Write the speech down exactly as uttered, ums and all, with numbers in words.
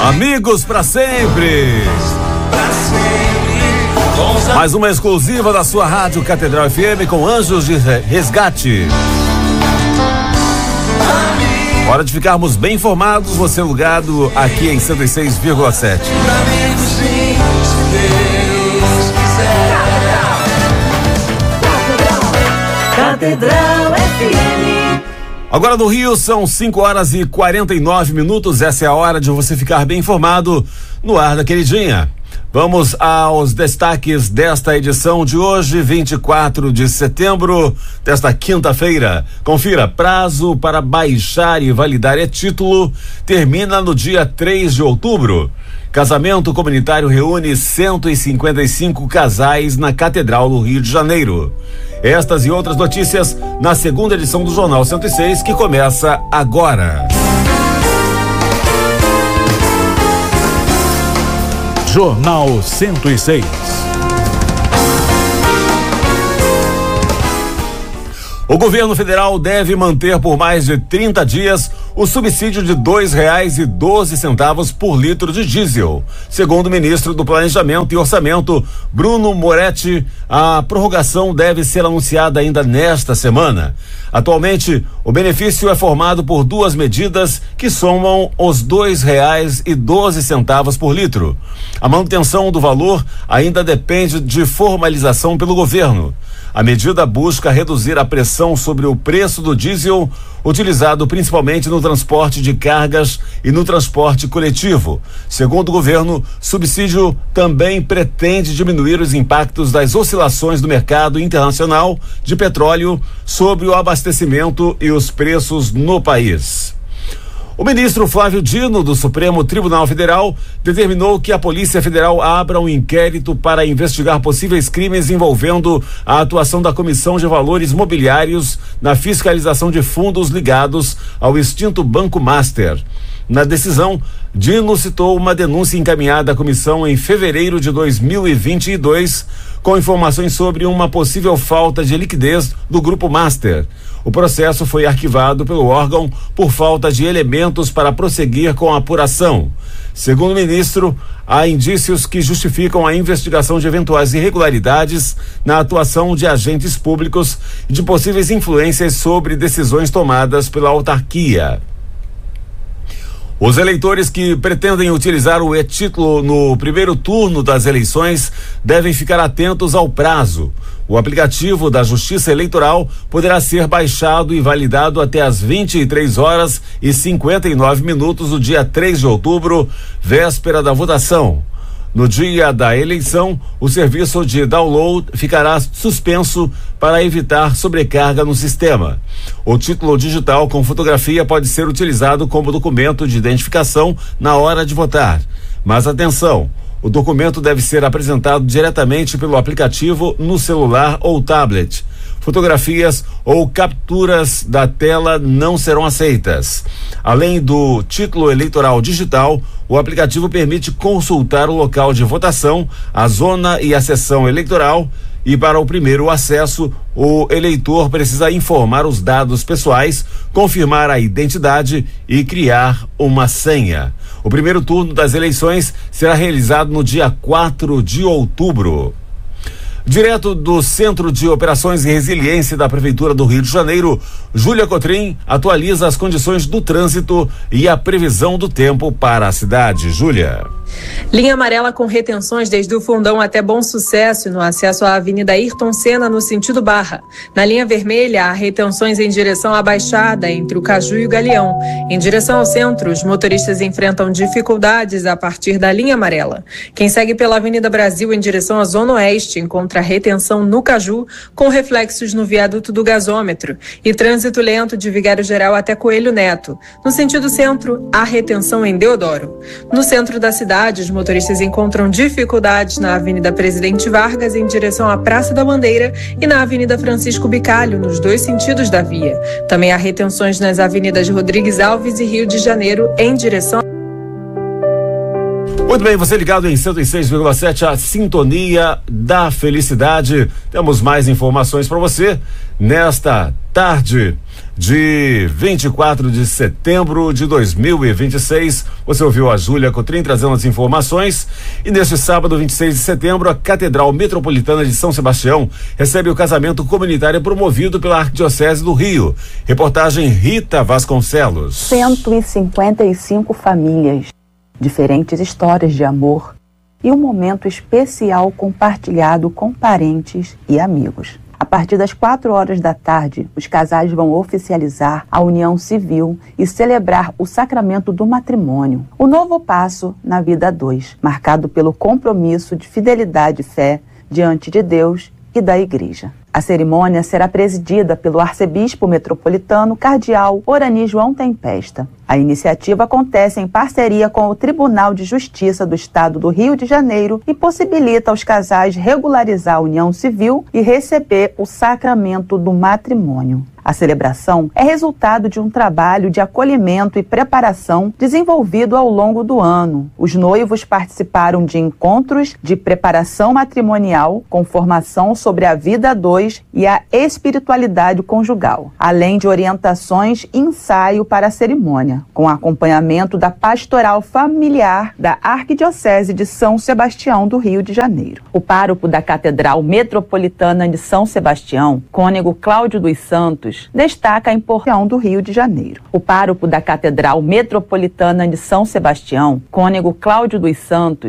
Amigos pra sempre. Mais uma exclusiva da sua rádio Catedral F M com Anjos de Resgate. Hora de ficarmos bem informados, você ligado aqui em cento e seis vírgula sete. Catedral F M. Agora no Rio são cinco horas e quarenta e nove minutos. Essa é a hora de você ficar bem informado no ar da queridinha. Vamos aos destaques desta edição de hoje, vinte e quatro de setembro, desta quinta-feira. Confira: prazo para baixar e validar e-título termina no dia três de outubro. Casamento comunitário reúne cento e cinquenta e cinco casais na Catedral do Rio de Janeiro. Estas e outras notícias na segunda edição do Jornal cento e seis, que começa agora. Jornal cento e seis. O governo federal deve manter por mais de trinta dias o subsídio de dois reais e doze centavos por litro de diesel. Segundo o ministro do Planejamento e Orçamento, Bruno Moretti, a prorrogação deve ser anunciada ainda nesta semana. Atualmente, o benefício é formado por duas medidas que somam os dois reais e doze centavos por litro. A manutenção do valor ainda depende de formalização pelo governo. A medida busca reduzir a pressão sobre o preço do diesel, utilizado principalmente no transporte de cargas e no transporte coletivo. Segundo o governo, subsídio também pretende diminuir os impactos das oscilações do mercado internacional de petróleo sobre o abastecimento e os preços no país. O ministro Flávio Dino, do Supremo Tribunal Federal, determinou que a Polícia Federal abra um inquérito para investigar possíveis crimes envolvendo a atuação da Comissão de Valores Mobiliários na fiscalização de fundos ligados ao extinto Banco Master. Na decisão, Dino citou uma denúncia encaminhada à comissão em fevereiro de dois mil e vinte e dois, com informações sobre uma possível falta de liquidez do Grupo Master. O processo foi arquivado pelo órgão por falta de elementos para prosseguir com a apuração. Segundo o ministro, há indícios que justificam a investigação de eventuais irregularidades na atuação de agentes públicos e de possíveis influências sobre decisões tomadas pela autarquia. Os eleitores que pretendem utilizar o e-título no primeiro turno das eleições devem ficar atentos ao prazo. O aplicativo da Justiça Eleitoral poderá ser baixado e validado até às vinte e três horas e cinquenta e nove minutos do dia três de outubro, véspera da votação. No dia da eleição, o serviço de download ficará suspenso para evitar sobrecarga no sistema. O título digital com fotografia pode ser utilizado como documento de identificação na hora de votar. Mas atenção, o documento deve ser apresentado diretamente pelo aplicativo no celular ou tablet. Fotografias ou capturas da tela não serão aceitas. Além do título eleitoral digital, o aplicativo permite consultar o local de votação, a zona e a seção eleitoral. E para o primeiro acesso, o eleitor precisa informar os dados pessoais, confirmar a identidade e criar uma senha. O primeiro turno das eleições será realizado no dia quatro de outubro. Direto do Centro de Operações e Resiliência da Prefeitura do Rio de Janeiro, Júlia Cotrim atualiza as condições do trânsito e a previsão do tempo para a cidade. Júlia. Linha amarela com retenções desde o Fundão até Bom Sucesso no acesso à Avenida Ayrton Senna no sentido Barra. Na linha vermelha, há retenções em direção à Baixada entre o Caju e o Galeão. Em direção ao centro, os motoristas enfrentam dificuldades a partir da linha amarela. Quem segue pela Avenida Brasil em direção à Zona Oeste encontra retenção no Caju, com reflexos no viaduto do gasômetro, e trânsito lento de Vigário Geral até Coelho Neto. No sentido centro, há retenção em Deodoro. No centro da cidade, os motoristas encontram dificuldades na Avenida Presidente Vargas em direção à Praça da Bandeira e na Avenida Francisco Bicalho, nos dois sentidos da via. Também há retenções nas avenidas Rodrigues Alves e Rio de Janeiro em direção Muito bem, você ligado em cento e seis vírgula sete, a Sintonia da Felicidade. Temos mais informações para você nesta tarde de vinte e quatro de setembro de dois mil e vinte e seis. Você ouviu a Júlia Cotrim trazendo as informações. E neste sábado, vinte e seis de setembro, a Catedral Metropolitana de São Sebastião recebe o casamento comunitário promovido pela Arquidiocese do Rio. Reportagem Rita Vasconcelos. cento e cinquenta e cinco famílias, diferentes histórias de amor e um momento especial compartilhado com parentes e amigos. A partir das quatro horas da tarde, os casais vão oficializar a união civil e celebrar o sacramento do matrimônio, o novo passo na vida a dois, marcado pelo compromisso de fidelidade e fé diante de Deus e da Igreja. A cerimônia será presidida pelo arcebispo metropolitano cardeal Orani João Tempesta. A iniciativa acontece em parceria com o Tribunal de Justiça do Estado do Rio de Janeiro e possibilita aos casais regularizar a união civil e receber o sacramento do matrimônio. A celebração é resultado de um trabalho de acolhimento e preparação desenvolvido ao longo do ano. Os noivos participaram de encontros de preparação matrimonial com formação sobre a vida a dois e a espiritualidade conjugal, além de orientações e ensaio para a cerimônia, com acompanhamento da pastoral familiar da Arquidiocese de São Sebastião do Rio de Janeiro. O pároco da Catedral Metropolitana de São Sebastião, cônego Cláudio dos Santos, destaca a importância do Rio de Janeiro. O pároco da Catedral Metropolitana de São Sebastião, cônego Cláudio dos Santos,